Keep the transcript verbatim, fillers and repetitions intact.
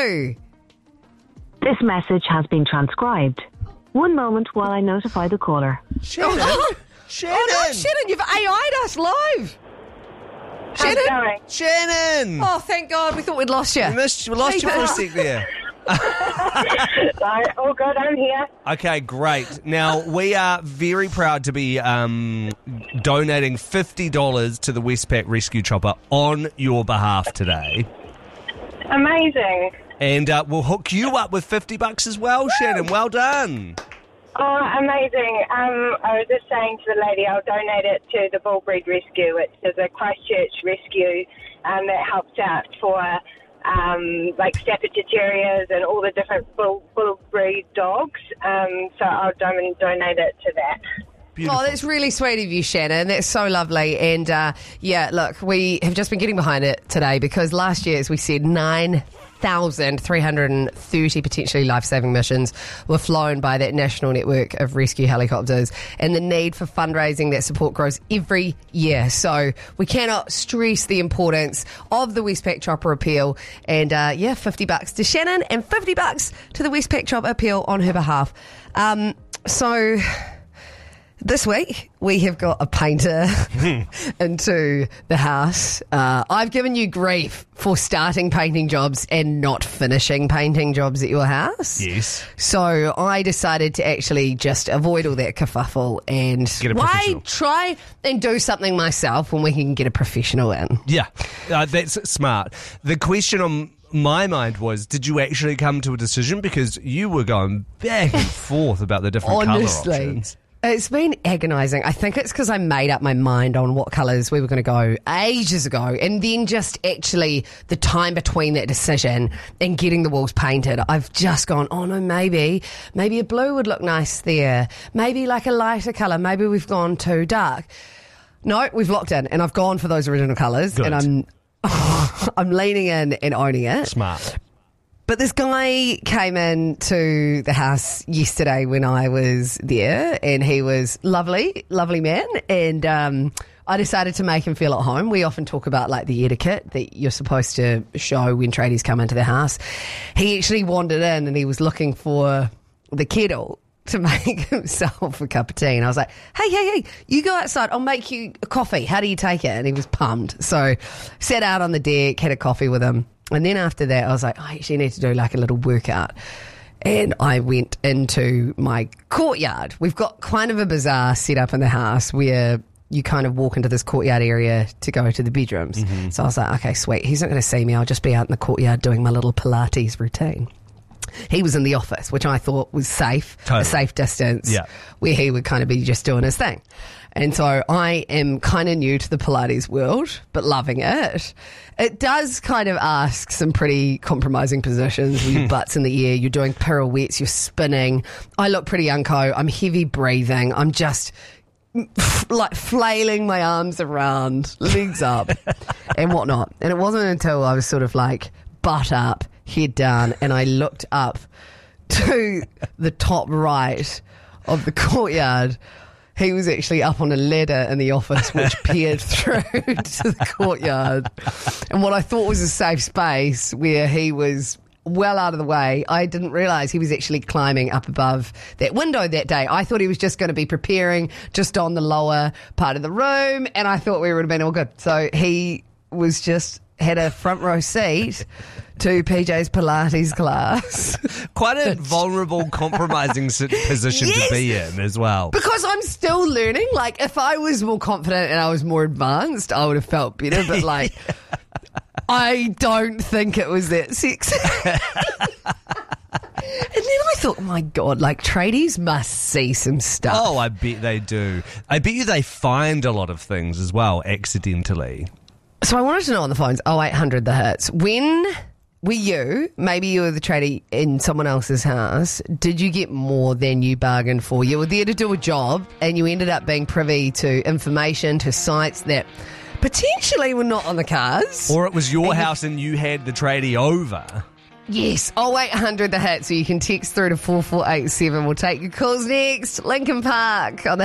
you. This message has been transcribed. One moment while I notify the caller. Shannon. Oh, Shannon. Oh, no, Shannon, you've A I'd us live. Shannon? Going. Shannon. Oh, thank God. We thought we'd lost you. We missed, we lost you for a sec there. Right, all good, I'm here. Okay, great. Now, we are very proud to be um, donating fifty dollars to the Westpac Rescue Chopper on your behalf today. Amazing. And uh, we'll hook you up with fifty bucks as well, Shannon. Well done. Oh, amazing. Um, I was just saying to the lady, I'll donate it to the Bull Breed Rescue. It's a Christchurch rescue um, that helps out for um, like Staffordshire Terriers and all the different bull, bull breed dogs. Um, so I'll don- donate it to that. Beautiful. Oh, that's really sweet of you, Shannon. That's so lovely. And, uh, yeah, look, we have just been getting behind it today because last year, as we said, nine thousand three hundred thirty potentially life-saving missions were flown by that national network of rescue helicopters, and the need for fundraising that support grows every year. So we cannot stress the importance of the Westpac Chopper Appeal. And, uh, yeah, fifty bucks to Shannon and fifty bucks to the Westpac Chopper Appeal on her behalf. Um, so... This week, we have got a painter into the house. Uh, I've given you grief for starting painting jobs and not finishing painting jobs at your house. Yes. So I decided to actually just avoid all that kerfuffle and Get a why professional. try and do something myself when we can get a professional in. Yeah, uh, that's smart. The question on my mind was, did you actually come to a decision? Because you were going back and forth about the different colour Honestly. options. It's been agonising. I think it's because I made up my mind on what colours we were going to go ages ago, and then just actually the time between that decision and getting the walls painted, I've just gone, oh no, maybe, maybe a blue would look nice there. Maybe like a lighter colour. Maybe we've gone too dark. No, we've locked in, and I've gone for those original colours, Good. and I'm I'm leaning in and owning it. Smart. But this guy came in to the house yesterday when I was there, and he was lovely, lovely man. And um, I decided to make him feel at home. We often talk about like the etiquette that you're supposed to show when tradies come into the house. He actually wandered in and he was looking for the kettle to make himself a cup of tea. And I was like, hey, hey, hey, you go outside. I'll make you a coffee. How do you take it? And he was pumped. So sat out on the deck, had a coffee with him. And then after that, I was like, I actually need to do like a little workout. And I went into my courtyard. We've got kind of a bizarre setup in the house where you kind of walk into this courtyard area to go to the bedrooms. Mm-hmm. So I was like, okay, sweet. He's not going to see me. I'll just be out in the courtyard doing my little Pilates routine. He was in the office, which I thought was safe, Totally. a safe distance, Yeah. where he would kind of be just doing his thing. And so I am kind of new to the Pilates world, but loving it. It does kind of ask some pretty compromising positions with your butt's in the air, you're doing pirouettes, you're spinning. I look pretty unco, I'm heavy breathing, I'm just f- like flailing my arms around, legs up and whatnot. And it wasn't until I was sort of like butt up, head down, and I looked up to the top right of the courtyard. He was actually up on a ladder in the office which peered through to the courtyard. And what I thought was a safe space where he was well out of the way, I didn't realise he was actually climbing up above that window that day. I thought he was just going to be preparing just on the lower part of the room, and I thought we would have been all good. So he was just had a front row seat to P J's Pilates class. Quite a vulnerable, compromising si- position Yes. to be in as well. Because I'm still learning. Like, if I was more confident and I was more advanced, I would have felt better. But, like, I don't think it was that sexy. And then I thought, oh my God, like, tradies must see some stuff. Oh, I bet they do. I bet you they find a lot of things as well, accidentally. So I wanted to know on the phones, oh eight hundred the hits. When were you, maybe you were the tradie in someone else's house, did you get more than you bargained for? You were there to do a job and you ended up being privy to information, to sites that potentially were not on the cards. Or it was your And you- house and you had the tradie over. Yes, oh eight hundred the hit, so you can text through to four four eight seven. We'll take your calls next. Lincoln Park on the